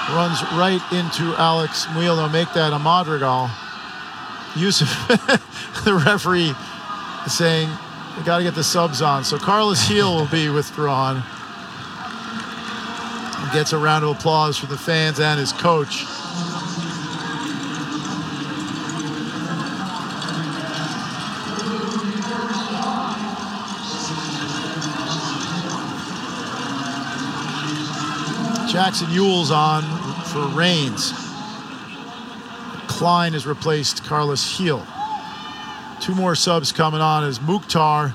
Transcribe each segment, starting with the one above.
runs right into Alex Muyl. They'll make that a Madrigal. Yusuf, the referee, is saying, we got to get the subs on. So Carlos Gil will be withdrawn. He gets a round of applause from the fans and his coach. Jackson Ewell's on for Reigns. Klein has replaced Carlos Gil. Two more subs coming on as Mukhtar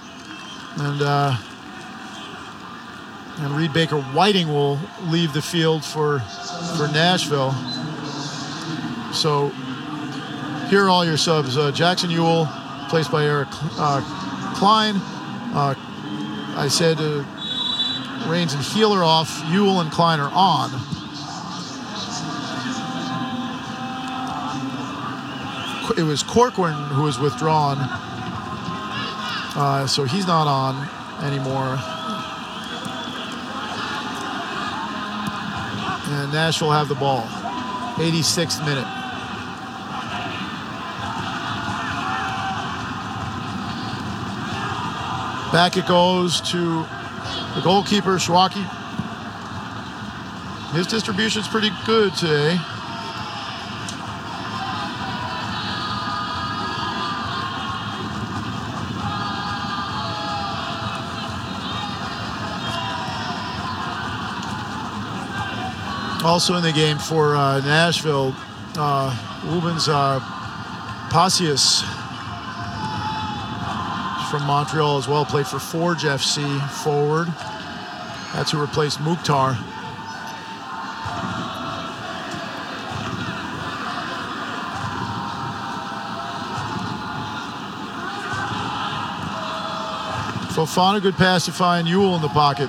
and Reed Baker Whiting will leave the field for Nashville. So here are all your subs. Jackson Ewell, replaced by Eric Klein. I said Reigns and Gil are off. Ewell and Klein are on. It was Corcoran who was withdrawn, so he's not on anymore. And Nashville have the ball. 86th minute. Back it goes to the goalkeeper, Shwaki. His distribution's pretty good today. Also in the game for Nashville, Rubens Pacius from Montreal as well, played for Forge FC forward. That's who replaced Mukhtar. Fofana, good pass to find Ewell in the pocket.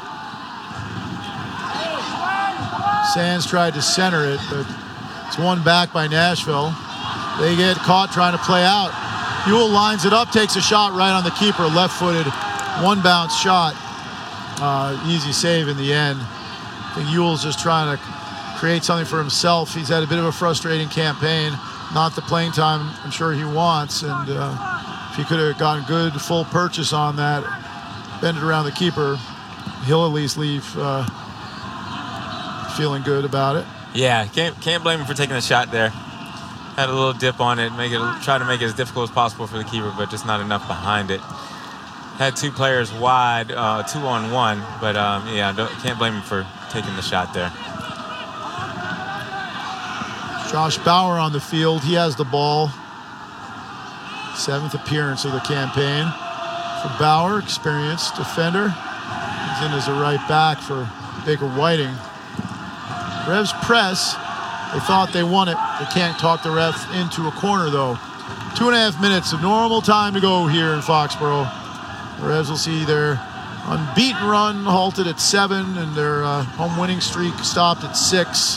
Sands tried to center it, but it's won back by Nashville. They get caught trying to play out. Ewell lines it up, takes a shot right on the keeper, left-footed, one-bounce shot. Easy save in the end. I think Ewell's just trying to create something for himself. He's had a bit of a frustrating campaign, not the playing time I'm sure he wants, and if he could have gotten good full purchase on that, bend it around the keeper, he'll at least leave feeling good about it. Yeah, can't blame him for taking the shot there. Had a little dip on it, try to make it as difficult as possible for the keeper, but just not enough behind it. Had two players wide, 2-on-1, but yeah, can't blame him for taking the shot there. Josh Bauer on the field. He has the ball. 7th appearance of the campaign for Bauer, experienced defender. He's in as a right back for Baker Whiting. Revs press. They thought they won it. They can't talk the ref into a corner, though. 2.5 minutes of normal time to go here in Foxborough. The Revs will see their unbeaten run halted at 7 and their home winning streak stopped at 6.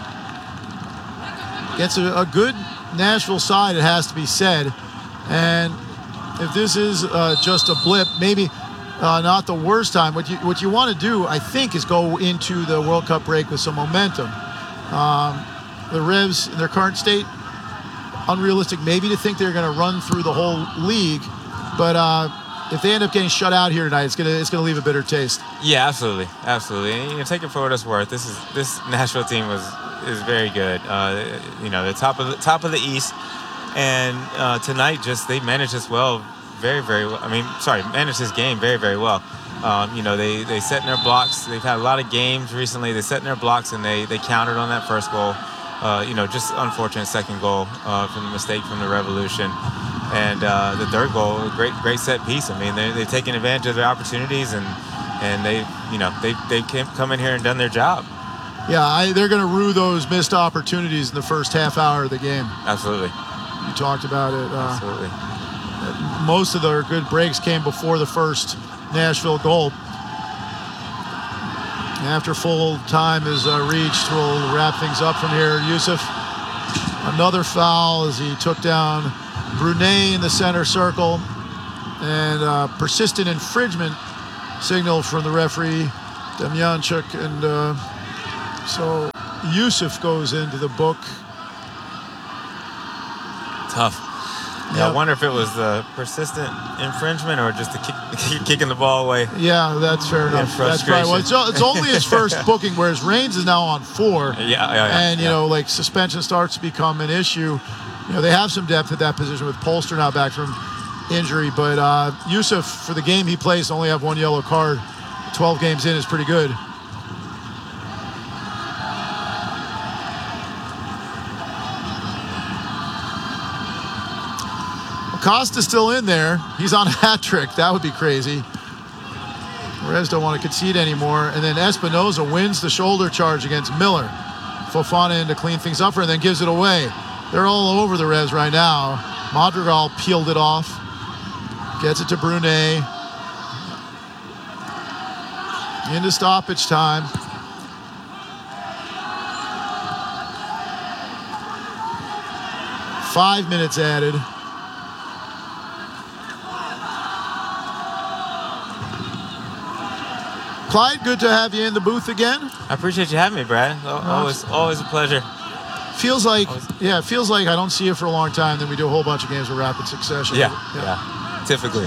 Gets a good Nashville side, it has to be said. And if this is just a blip, maybe not the worst time. What you want to do, I think, is go into the World Cup break with some momentum. The Revs, in their current state, unrealistic maybe to think they're going to run through the whole league. But if they end up getting shut out here tonight, it's gonna leave a bitter taste. Yeah, absolutely. And you can take it for what it's worth. This Nashville team is very good. They're top of the East, and tonight they managed this well, very very well. Managed this game very very well. They set in their blocks. They've had a lot of games recently. They set in their blocks and they countered on that first goal. Just unfortunate second goal from the mistake from the Revolution. And the third goal, a great set piece. They've taken advantage of their opportunities and they come in here and done their job. Yeah, they're going to rue those missed opportunities in the first half hour of the game. Absolutely. You talked about it. Absolutely. Most of their good breaks came before the first Nashville goal. After full time is reached, we'll wrap things up from here. Yusuf, another foul as he took down Brunet in the center circle, and persistent infringement signal from the referee Demjanchuk, and so Yusuf goes into the book. Tough. Yeah, I wonder if it was the persistent infringement or just the kicking the ball away. Yeah, that's fair enough. That's probably it's only his first booking, whereas Reigns is now on 4. And you know, like suspension starts to become an issue. You know, they have some depth at that position with Polster now back from injury, but Yusuf, for the game he plays, only have 1 yellow card. 12 games in is pretty good. Costa's still in there. He's on a hat trick. That would be crazy. Reds don't want to concede anymore. And then Espinoza wins the shoulder charge against Miller. Fofana in to clean things up for and then gives it away. They're all over the Reds right now. Madrigal peeled it off. Gets it to Brunet. Into stoppage time. Five minutes added. Clyde, good to have you in the booth again. I appreciate you having me, Brad. Always a pleasure. Feels like, it feels like I don't see you for a long time. Then we do a whole bunch of games in rapid succession. Yeah. Typically.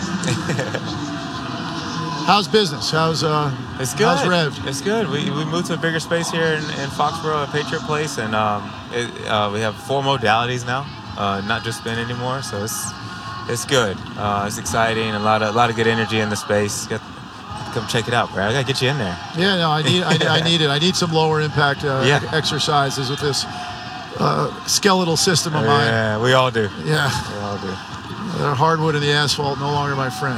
How's business? How's it's good. How's Rev? It's good. We moved to a bigger space here in Foxborough at Patriot Place, and we have 4 modalities now, not just spin anymore. So it's good. It's exciting. A lot of good energy in the space. Come check it out, Brad. I gotta get you in there. Yeah, no, I need it. I need some lower impact exercises with this skeletal system of mine. Yeah, we all do. Yeah, we all do. The hardwood and the asphalt no longer my friend.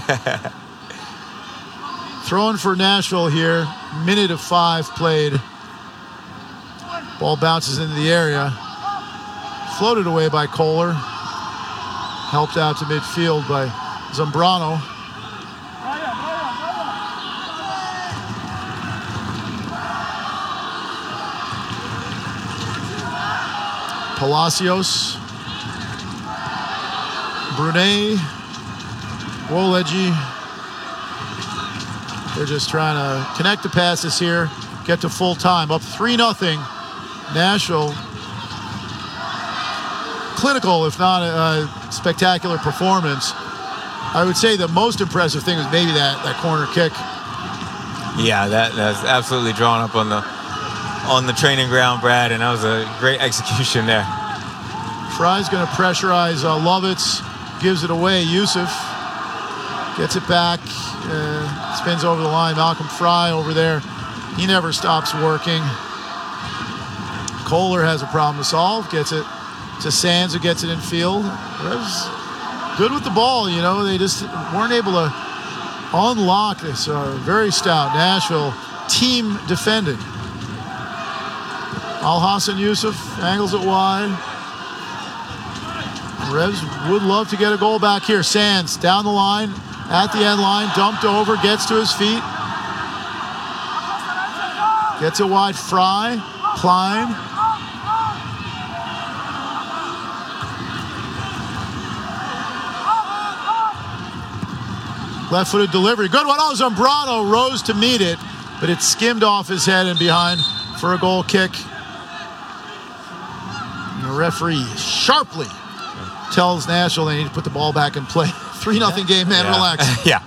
Throwing for Nashville here. Minute of 5 played. Ball bounces into the area. Floated away by Kohler. Helped out to midfield by Zambrano. Palacios, Brunet, Woleji. They're just trying to connect the passes here, get to full time. Up 3-0. Nashville. Clinical, if not a spectacular performance. I would say the most impressive thing was maybe that corner kick. Yeah, that's absolutely drawn up on the training ground, Brad, and that was a great execution there. Fry's going to pressurize Lovitz, gives it away. Yusuf gets it back, spins over the line. Malcolm Fry over there. He never stops working. Kohler has a problem to solve. Gets it to Sands, who gets it in field. Revs good with the ball, you know. They just weren't able to unlock this very stout Nashville team defending. Al-Hassan Yusuf angles it wide. Revs would love to get a goal back here. Sands down the line, at the end line, dumped over, gets to his feet. Gets it wide, Fry, Klein. Left-footed delivery, good one. Oh, Zambrano rose to meet it, but it skimmed off his head and behind for a goal kick. The referee sharply tells Nashville they need to put the ball back in play. 3-0 game, man, relax. Yeah.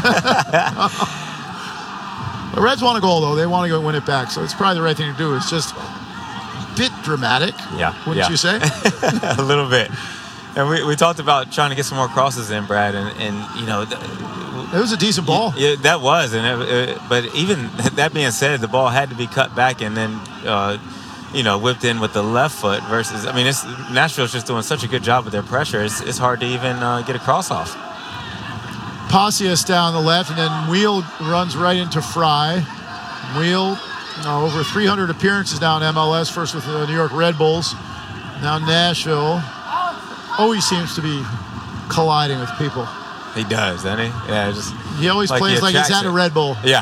The Reds want a goal, though. They want to go win it back, so it's probably the right thing to do. It's just a bit dramatic, wouldn't you say? A little bit. And we talked about trying to get some more crosses in, Brad, and you know... It was a decent ball. Yeah, that was, but even that being said, the ball had to be cut back and then... whipped in with the left foot versus, I mean, Nashville's just doing such a good job with their pressure. It's hard to even get a cross off. Pasias down the left, and then Wheel runs right into Fry. Wheel, over 300 appearances now in MLS, first with the New York Red Bulls. Now Nashville always seems to be colliding with people. He does, doesn't he? Yeah, he always plays like he's at a Red Bull. Yeah.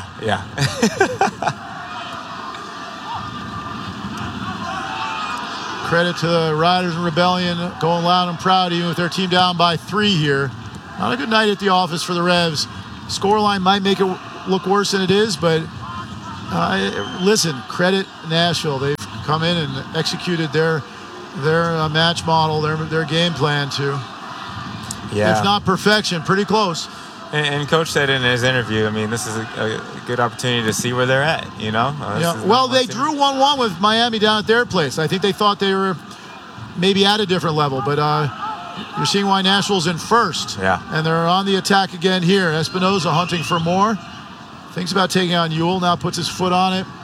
Credit to the Riders and Rebellion, going loud and proud even with their team down by 3 here. Not a good night at the office for the Revs. Scoreline might make it look worse than it is, but listen, credit Nashville. They've come in and executed their match model, their game plan too. Yeah. If not perfection, pretty close. And Coach said in his interview, I mean, this is a good opportunity to see where they're at, you know? Well, they drew 1-1 with Miami down at their place. I think they thought they were maybe at a different level, but you're seeing why Nashville's in first. Yeah. And they're on the attack again here. Espinoza hunting for more. Thinks about taking on Ewell, now puts his foot on it.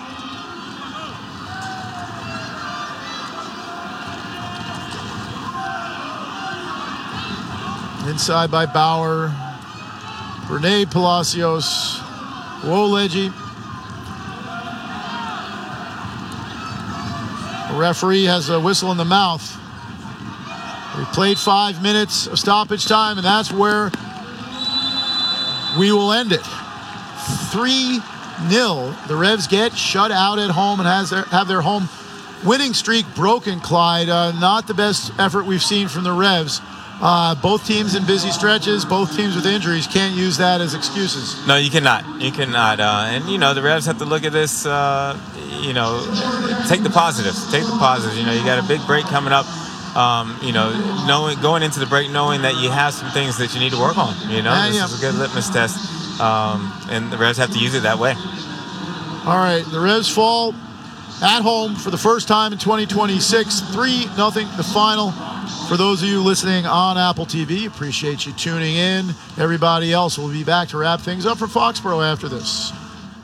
Inside by Bauer. Rene Palacios. Woleggi. The referee has a whistle in the mouth. We played 5 minutes of stoppage time, and that's where we will end it. 3-0. The Revs get shut out at home and have their home winning streak broken, Clyde. Not the best effort we've seen from the Revs. Both teams in busy stretches, both teams with injuries. Can't use that as excuses. No, you cannot. You cannot. And, you know, the Revs have to look at this, you know, take the positives. Take the positives. You know, you got a big break coming up. You know, going into the break, knowing that you have some things that you need to work on. You know, this is a good litmus test. And the Revs have to use it that way. All right, the Revs fall at home for the first time in 2026. 3-0 the final. For those of you listening on Apple TV, appreciate you tuning in. Everybody else will be back to wrap things up for Foxborough after this.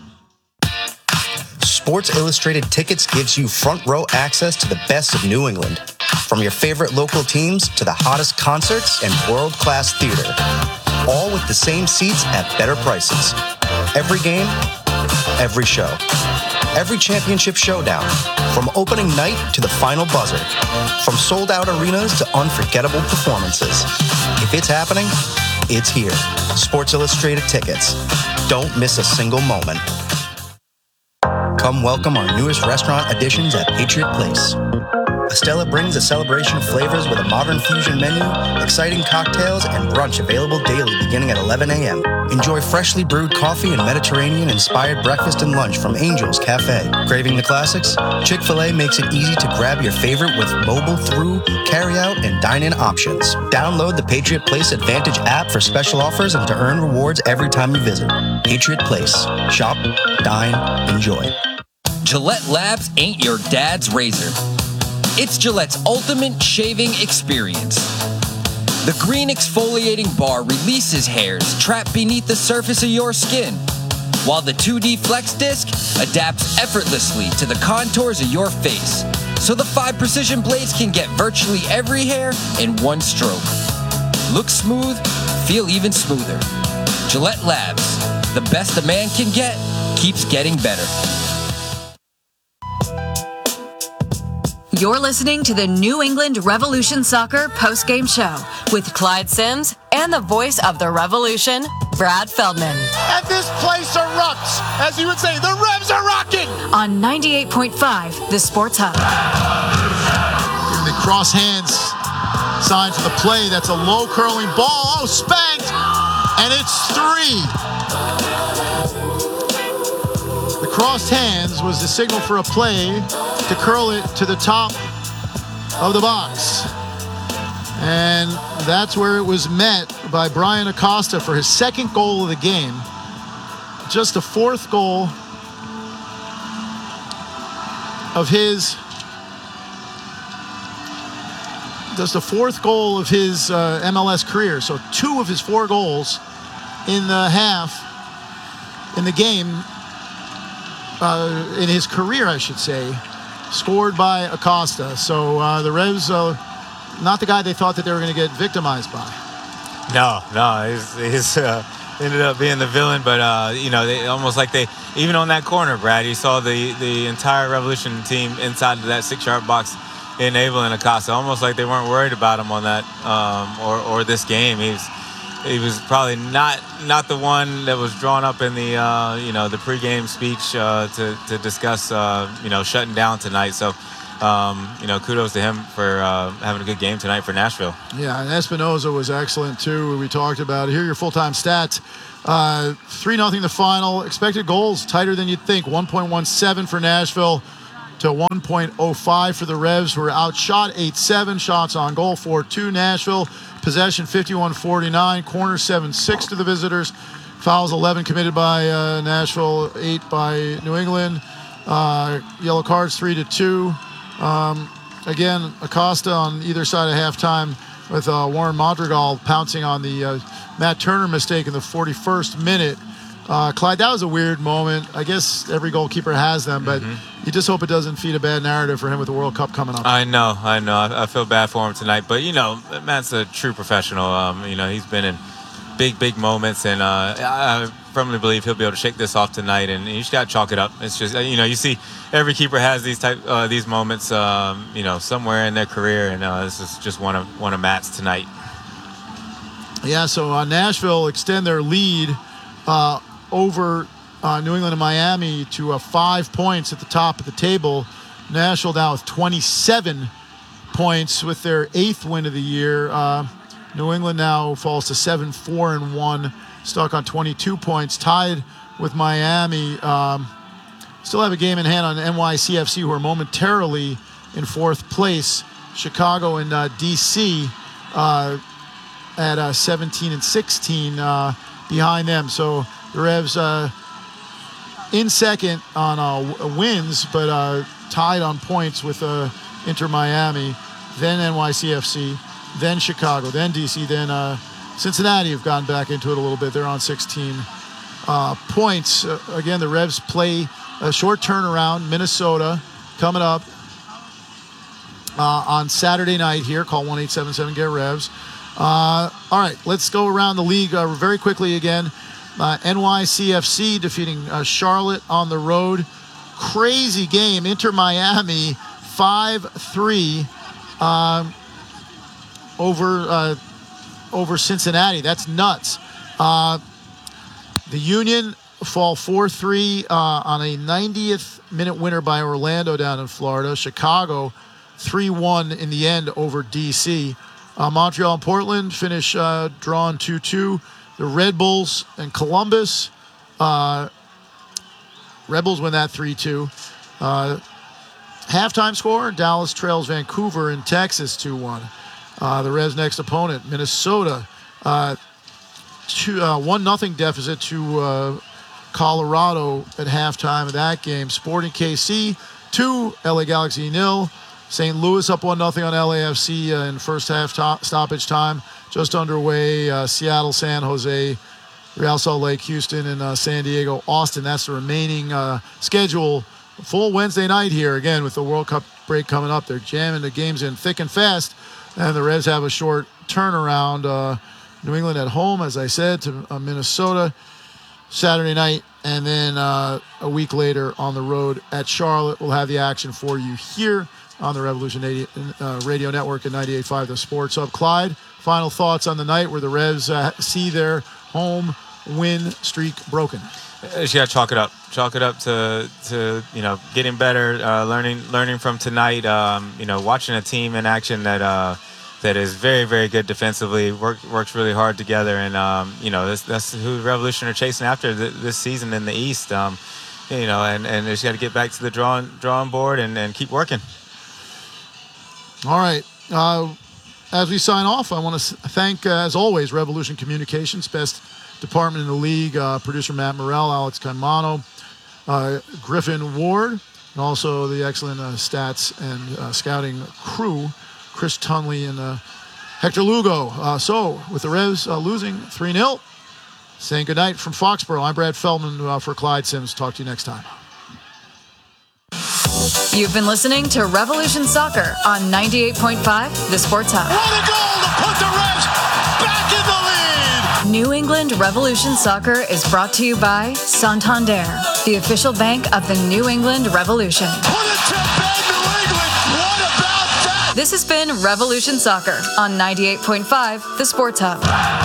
Sports Illustrated Tickets gives you front row access to the best of New England. From your favorite local teams to the hottest concerts and world-class theater. All with the same seats at better prices. Every game, every show. Every championship showdown. From opening night to the final buzzer. From sold-out arenas to unforgettable performances. If it's happening, it's here. Sports Illustrated Tickets. Don't miss a single moment. Come welcome our newest restaurant additions at Patriot Place. Estella brings a celebration of flavors with a modern fusion menu, exciting cocktails, and brunch available daily beginning at 11 a.m. Enjoy freshly brewed coffee and Mediterranean-inspired breakfast and lunch from Angel's Cafe. Craving the classics? Chick-fil-A makes it easy to grab your favorite with mobile through, carry-out, and dine-in options. Download the Patriot Place Advantage app for special offers and to earn rewards every time you visit. Patriot Place. Shop, dine, enjoy. Gillette Labs ain't your dad's razor. It's Gillette's ultimate shaving experience. The green exfoliating bar releases hairs trapped beneath the surface of your skin, while the 2D Flex Disc adapts effortlessly to the contours of your face, so the 5 precision blades can get virtually every hair in one stroke. Look smooth, feel even smoother. Gillette Labs, the best a man can get, keeps getting better. You're listening to the New England Revolution Soccer postgame show with Clyde Sims and the voice of the Revolution, Brad Feldman. And this place erupts. As you would say, the Revs are rocking. On 98.5, the Sports Hub. The cross hands sign for the play. That's a low curling ball. Oh, spanked. And it's 3. The crossed hands was the signal for a play to curl it to the top of the box. And that's where it was met by Brian Acosta for his second goal of the game. Just the fourth goal of his MLS career. So 2 of his 4 goals in the game, in his career, I should say, scored by Acosta. So the Revs, not the guy they thought that they were going to get victimized by. No, he's ended up being the villain. But you know, almost like they, even on that corner, Brad, you saw the entire Revolution team inside of that 6-yard box enabling Acosta. Almost like they weren't worried about him on that or this game. He was probably not the one that was drawn up in the the pregame speech to discuss shutting down tonight. So kudos to him for having a good game tonight for Nashville. Yeah, and Espinoza was excellent too. We talked about it. Here are your full-time stats. 3-0 the final. Expected goals tighter than you'd think. 1.17 for Nashville. to 1.05 for the Revs, who were outshot 8-7, shots on goal 4-2 Nashville, possession 51-49, corner 7-6 to the visitors, fouls 11 committed by Nashville, 8 by New England, yellow cards 3-2. Again, Acosta on either side of halftime with Warren Madrigal pouncing on the Matt Turner mistake in the 41st minute. Clyde, that was a weird moment. I guess every goalkeeper has them, but you just hope it doesn't feed a bad narrative for him with the World Cup coming up. I know. I feel bad for him tonight, but Matt's a true professional. He's been in big moments, and I firmly believe he'll be able to shake this off tonight. And you just got to chalk it up. It's just you see every keeper has these moments, somewhere in their career, and this is just one of Matt's tonight. Yeah. So Nashville extend their lead over New England and Miami to 5 points at the top of the table. Nashville now with 27 points with their 8th win of the year. New England now falls to 7-4-1, stuck on 22 points, tied with Miami. Still have a game in hand on NYCFC, who are momentarily in 4th place. Chicago and DC at 17 and 16 behind them. So the Revs in second on wins, but tied on points with Inter Miami, then NYCFC, then Chicago, then DC, then Cincinnati have gone back into it a little bit. They're on 16 points. Again, the Revs play a short turnaround. Minnesota coming up on Saturday night here. Call 1-877-GET-REVS. All right, let's go around the league very quickly again. NYCFC defeating Charlotte on the road. Crazy game. Inter Miami 5-3 over Cincinnati. That's nuts. The Union fall 4-3 on a 90th minute winner by Orlando down in Florida. Chicago 3-1 in the end over DC. Montreal and Portland finish drawn 2-2. The Red Bulls and Columbus. Red Bulls win that 3-2. Halftime score, Dallas trails Vancouver in Texas 2-1. The Revs' next opponent, Minnesota, 1-0 deficit to Colorado at halftime of that game. Sporting KC 2, LA Galaxy 0. St. Louis up 1-0 on LAFC in first half stoppage time. Just underway, Seattle, San Jose, Real Salt Lake, Houston, and San Diego, Austin. That's the remaining schedule. Full Wednesday night here, again, with the World Cup break coming up. They're jamming the games in thick and fast, and the Revs have a short turnaround. New England at home, as I said, to Minnesota Saturday night, and then a week later on the road at Charlotte. We'll have the action for you here on the Revolution Radio Network at 98.5 The Sports Hub. Clyde, final thoughts on the night where the Revs see their home win streak broken. You got to chalk it up. Chalk it up to getting better, learning from tonight. Watching a team in action that is very, very good defensively, works really hard together, and that's who Revolution are chasing after this season in the East. And they just got to get back to the drawing board and keep working. All right. As we sign off, I want to thank, as always, Revolution Communications, best department in the league, producer Matt Morrell, Alex Caimano, Griffin Ward, and also the excellent stats and scouting crew, Chris Tunley and Hector Lugo. So, with the Revs losing 3-0, saying goodnight from Foxborough, I'm Brad Feldman for Clyde Sims. Talk to you next time. You've been listening to Revolution Soccer on 98.5 The Sports Hub. What a goal to put the Revs back in the lead! New England Revolution Soccer is brought to you by Santander, the official bank of the New England Revolution. Put it to bed, New England! What about that? This has been Revolution Soccer on 98.5 The Sports Hub.